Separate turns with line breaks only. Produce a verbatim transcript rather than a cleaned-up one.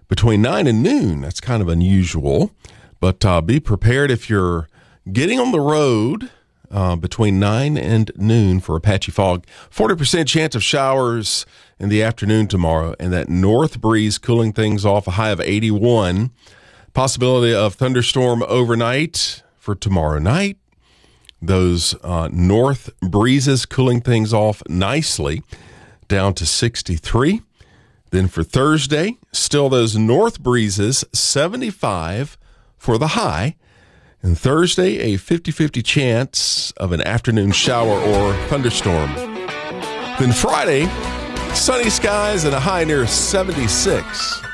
between nine and noon. That's kind of unusual, but uh, be prepared if you're getting on the road uh, between nine and noon for a patchy fog. forty percent chance of showers in the afternoon tomorrow, and that north breeze cooling things off, a high of eighty-one. Possibility of thunderstorm overnight for tomorrow night. Those uh, north breezes cooling things off nicely down to sixty-three. Then for Thursday, still those north breezes, seventy-five for the high. And Thursday, a fifty-fifty chance of an afternoon shower or thunderstorm. Then Friday, sunny skies and a high near seventy-six.